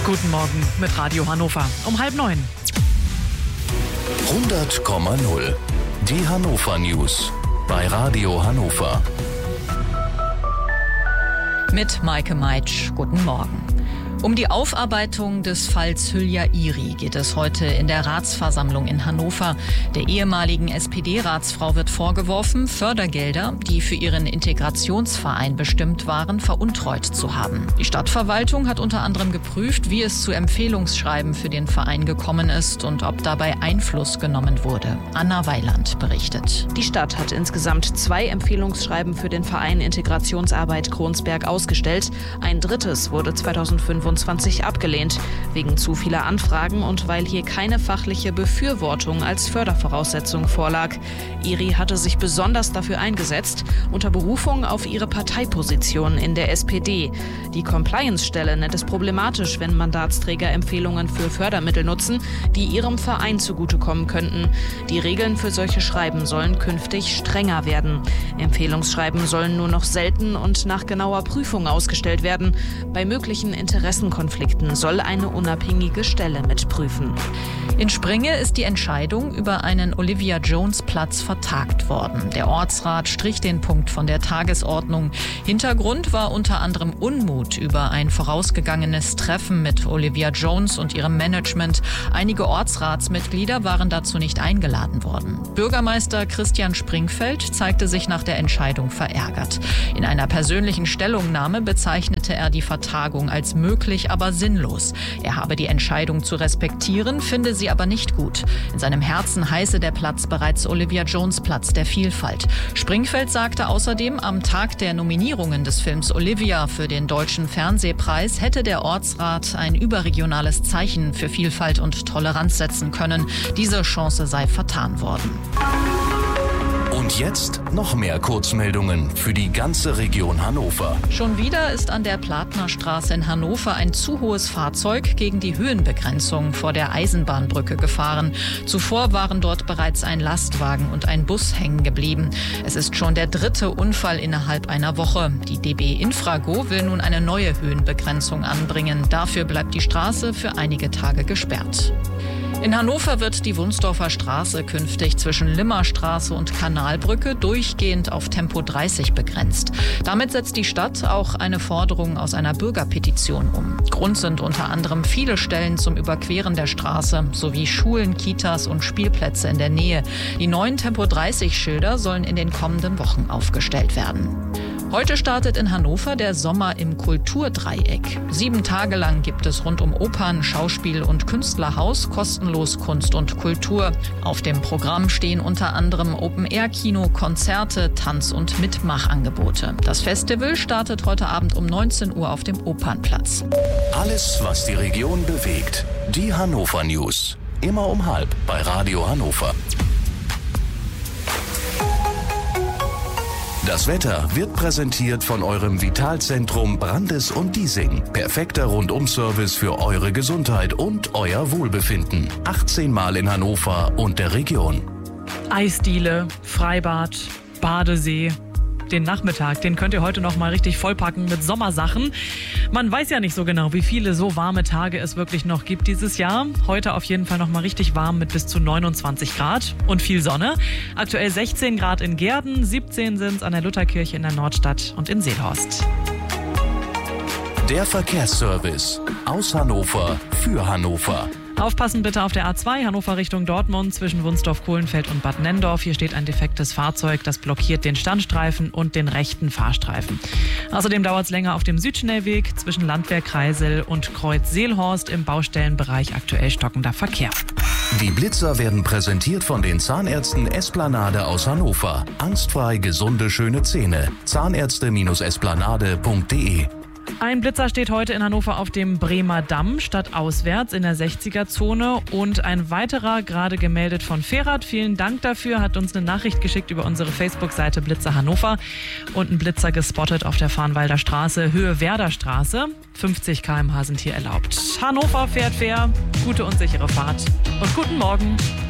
Guten Morgen mit Radio Hannover um 8:30. 100,0. Die Hannover News bei Radio Hannover. Mit Maike Meitsch. Guten Morgen. Um die Aufarbeitung des Falls Hülya Iri geht es heute in der Ratsversammlung in Hannover. Der ehemaligen SPD-Ratsfrau wird vorgeworfen, Fördergelder, die für ihren Integrationsverein bestimmt waren, veruntreut zu haben. Die Stadtverwaltung hat unter anderem geprüft, wie es zu Empfehlungsschreiben für den Verein gekommen ist und ob dabei Einfluss genommen wurde. Anna Weiland berichtet. Die Stadt hat insgesamt 2 Empfehlungsschreiben für den Verein Integrationsarbeit Kronsberg ausgestellt. Ein drittes wurde 2025 abgelehnt, wegen zu vieler Anfragen und weil hier keine fachliche Befürwortung als Fördervoraussetzung vorlag. Iri hatte sich besonders dafür eingesetzt, unter Berufung auf ihre Parteiposition in der SPD. Die Compliance-Stelle nennt es problematisch, wenn Mandatsträger Empfehlungen für Fördermittel nutzen, die ihrem Verein zugutekommen könnten. Die Regeln für solche Schreiben sollen künftig strenger werden. Empfehlungsschreiben sollen nur noch selten und nach genauer Prüfung ausgestellt werden. Bei möglichen Interessenkonflikten soll eine unabhängige Stelle mitprüfen. In Springe ist die Entscheidung über einen Olivia-Jones-Platz vertagt worden. Der Ortsrat strich den Punkt von der Tagesordnung. Hintergrund war unter anderem Unmut über ein vorausgegangenes Treffen mit Olivia Jones und ihrem Management. Einige Ortsratsmitglieder waren dazu nicht eingeladen worden. Bürgermeister Christian Springfeld zeigte sich nach der Entscheidung verärgert. In einer persönlichen Stellungnahme bezeichnete er die Vertagung als möglich, aber sinnlos. Er habe die Entscheidung zu respektieren, finde sie aber nicht gut. In seinem Herzen heiße der Platz bereits Olivia Jones Platz der Vielfalt. Springfeld sagte außerdem, am Tag der Nominierungen des Films Olivia für den Deutschen Fernsehpreis hätte der Ortsrat ein überregionales Zeichen für Vielfalt und Toleranz setzen können. Diese Chance sei vertan worden. Und jetzt noch mehr Kurzmeldungen für die ganze Region Hannover. Schon wieder ist an der Platnerstraße in Hannover ein zu hohes Fahrzeug gegen die Höhenbegrenzung vor der Eisenbahnbrücke gefahren. Zuvor waren dort bereits ein Lastwagen und ein Bus hängen geblieben. Es ist schon der 3. Unfall innerhalb einer Woche. Die DB Infrago will nun eine neue Höhenbegrenzung anbringen. Dafür bleibt die Straße für einige Tage gesperrt. In Hannover wird die Wunsdorfer Straße künftig zwischen Limmerstraße und Kanalbrücke durchgehend auf Tempo 30 begrenzt. Damit setzt die Stadt auch eine Forderung aus einer Bürgerpetition um. Grund sind unter anderem viele Stellen zum Überqueren der Straße sowie Schulen, Kitas und Spielplätze in der Nähe. Die neuen Tempo-30-Schilder sollen in den kommenden Wochen aufgestellt werden. Heute startet in Hannover der Sommer im Kulturdreieck. 7 Tage lang gibt es rund um Opern, Schauspiel und Künstlerhaus kostenlos Kunst und Kultur. Auf dem Programm stehen unter anderem Open-Air-Kino, Konzerte, Tanz- und Mitmachangebote. Das Festival startet heute Abend um 19 Uhr auf dem Opernplatz. Alles, was die Region bewegt. Die Hannover News. Immer um 12:30 bei Radio Hannover. Das Wetter wird präsentiert von eurem Vitalzentrum Brandes und Diesing. Perfekter Rundum-Service für eure Gesundheit und euer Wohlbefinden. 18 Mal in Hannover und der Region. Eisdiele, Freibad, Badesee. Den Nachmittag, den könnt ihr heute noch mal richtig vollpacken mit Sommersachen. Man weiß ja nicht so genau, wie viele so warme Tage es wirklich noch gibt dieses Jahr. Heute auf jeden Fall noch mal richtig warm mit bis zu 29 Grad und viel Sonne. Aktuell 16 Grad in Gehrden, 17 sind es an der Lutherkirche in der Nordstadt und in Seelhorst. Der Verkehrsservice aus Hannover für Hannover. Aufpassen bitte auf der A2 Hannover Richtung Dortmund zwischen Wunsdorf-Kohlenfeld und Bad Nenndorf. Hier steht ein defektes Fahrzeug, das blockiert den Standstreifen und den rechten Fahrstreifen. Außerdem dauert es länger auf dem Südschnellweg zwischen Landwehr-Kreisel und Kreuz-Seelhorst im Baustellenbereich aktuell stockender Verkehr. Die Blitzer werden präsentiert von den Zahnärzten Esplanade aus Hannover. Angstfrei gesunde, schöne Zähne. Zahnärzte-esplanade.de. Ein Blitzer steht heute in Hannover auf dem Bremer Damm, stadtauswärts in der 60er-Zone. Und ein weiterer, gerade gemeldet von Ferhat. Vielen Dank dafür, hat uns eine Nachricht geschickt über unsere Facebook-Seite Blitzer Hannover. Und ein Blitzer gespottet auf der Farnwalder Straße, Höhe Werder Straße. 50 km/h sind hier erlaubt. Hannover fährt fair, gute und sichere Fahrt und guten Morgen.